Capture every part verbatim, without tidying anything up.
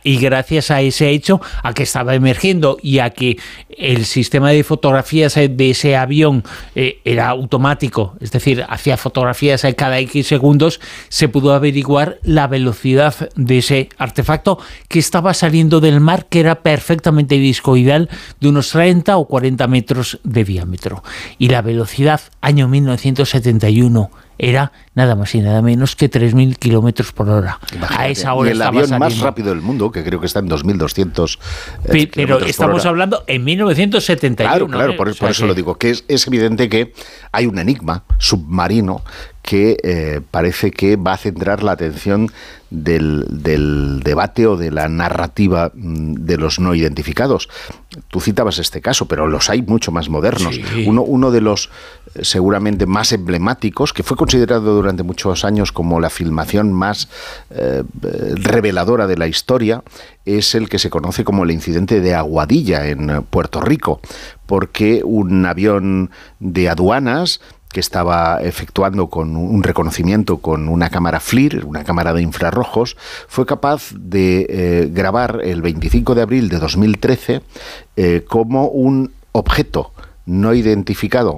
y gracias a ese hecho, a que estaba emergiendo y a que el sistema de fotografías de ese avión eh, era automático, es decir, hacía fotografías cada X segundos, se pudo averiguar la velocidad de ese artefacto que estaba saliendo del mar, que era perfectamente discoidal, de unos treinta o cuarenta metros de diámetro. Y la velocidad, año mil novecientos setenta y uno, era nada más y nada menos que tres mil kilómetros por hora. Imagínate. A esa hora y el estaba avión saliendo. más rápido del mundo, que creo que está en dos mil doscientos P- Pero estamos hablando en mil novecientos setenta y uno. Claro, claro, ¿eh? por, O sea por eso que... lo digo, que es, es evidente que hay un enigma submarino que eh, parece que va a centrar la atención del, del debate o de la narrativa de los no identificados. Tú citabas este caso, pero los hay mucho más modernos. Sí. Uno, uno de los eh, seguramente más emblemáticos, que fue considerado durante muchos años como la filmación más eh, reveladora de la historia, es el que se conoce como el incidente de Aguadilla en Puerto Rico, porque un avión de aduanas que estaba efectuando con un reconocimiento con una cámara FLIR, una cámara de infrarrojos, fue capaz de eh, grabar el veinticinco de abril de dos mil trece eh, como un objeto no identificado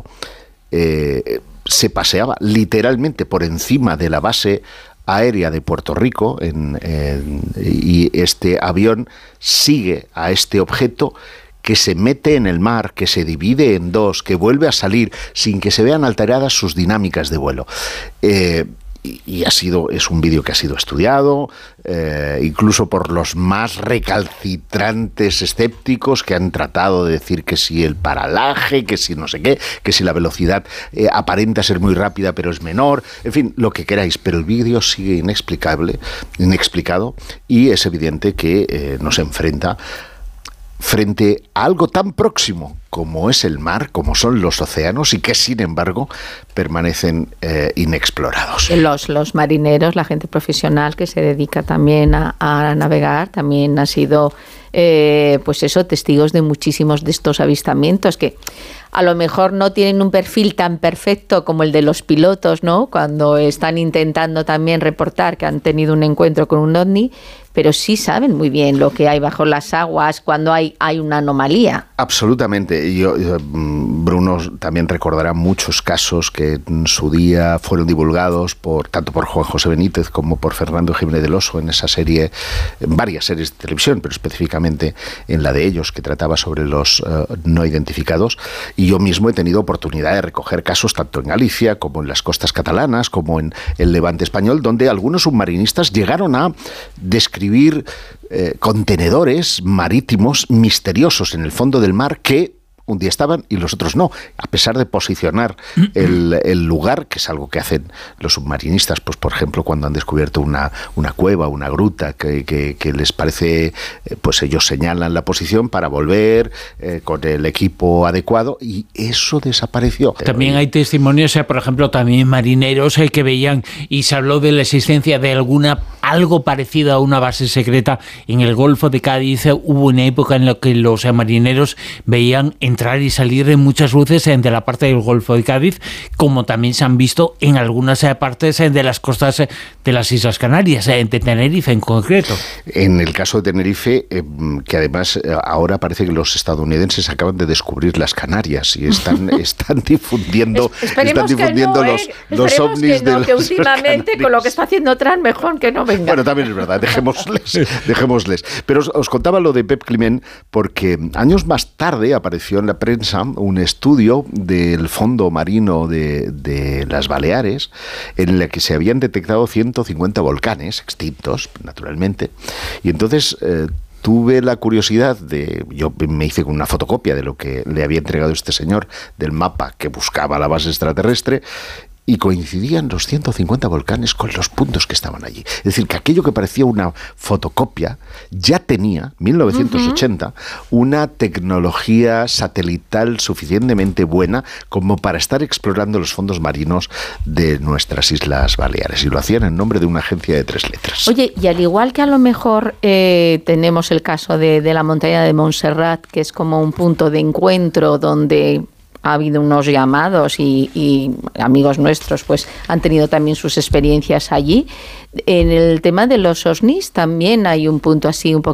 eh, se paseaba literalmente por encima de la base aérea de Puerto Rico en, en, y este avión sigue a este objeto que se mete en el mar, que se divide en dos, que vuelve a salir sin que se vean alteradas sus dinámicas de vuelo. Eh, y, y ha sido, es un vídeo que ha sido estudiado, eh, incluso por los más recalcitrantes escépticos que han tratado de decir que si el paralaje, que si no sé qué, que si la velocidad eh, aparenta ser muy rápida pero es menor, en fin, lo que queráis, pero el vídeo sigue inexplicable, inexplicado, y es evidente que eh, nos enfrenta frente a algo tan próximo como es el mar, como son los océanos, y que sin embargo permanecen eh, inexplorados. Los, los marineros, la gente profesional que se dedica también a, a navegar, también ha sido eh, pues eso, testigos de muchísimos de estos avistamientos que a lo mejor no tienen un perfil tan perfecto como el de los pilotos, ¿no? Cuando están intentando también reportar que han tenido un encuentro con un ovni, pero sí saben muy bien lo que hay bajo las aguas cuando hay, hay una anomalía. Absolutamente. Yo, yo, Bruno también recordará muchos casos que en su día fueron divulgados por tanto por Juan José Benítez como por Fernando Jiménez del Oso en esa serie, en varias series de televisión, pero específicamente en la de ellos, que trataba sobre los uh, no identificados. Y yo mismo he tenido oportunidad de recoger casos tanto en Galicia como en las costas catalanas, como en el Levante español, donde algunos submarinistas llegaron a describir eh, contenedores marítimos misteriosos en el fondo del mar que un día estaban y los otros no, a pesar de posicionar el, el lugar, que es algo que hacen los submarinistas, pues por ejemplo cuando han descubierto una, una cueva, una gruta, que, que, que les parece, pues ellos señalan la posición para volver eh, con el equipo adecuado, y eso desapareció. También hay testimonios, o sea, por ejemplo, también marineros eh, que veían, y se habló de la existencia de alguna algo parecido a una base secreta en el Golfo de Cádiz. Hubo una época en la que los eh, marineros veían en entrar y salir de muchas luces de la parte del Golfo de Cádiz, como también se han visto en algunas partes de las costas de las Islas Canarias, de Tenerife en concreto. En el caso de Tenerife, eh, que además ahora parece que los estadounidenses acaban de descubrir las Canarias y están, están difundiendo, están difundiendo no, los, ¿eh? los ovnis que no, de que los últimamente Canarias. Con lo que está haciendo Trump, mejor que no venga. Bueno, también es verdad, dejémosles, dejémosles. Pero os, os contaba lo de Pep Climent porque años más tarde apareció en la prensa un estudio del fondo marino de, de las Baleares en el que se habían detectado ciento cincuenta volcanes extintos, naturalmente, y entonces eh, tuve la curiosidad de, yo me hice con una fotocopia de lo que le había entregado este señor del mapa que buscaba la base extraterrestre, y coincidían los ciento cincuenta volcanes con los puntos que estaban allí. Es decir, que aquello que parecía una fotocopia ya tenía, mil novecientos ochenta, uh-huh. una tecnología satelital suficientemente buena como para estar explorando los fondos marinos de nuestras Islas Baleares. Y lo hacían en nombre de una agencia de tres letras. Oye, y al igual que a lo mejor eh, tenemos el caso de, de la montaña de Montserrat, que es como un punto de encuentro donde ha habido unos llamados y, y amigos nuestros pues han tenido también sus experiencias allí. En el tema de los ovnis también hay un punto así un poco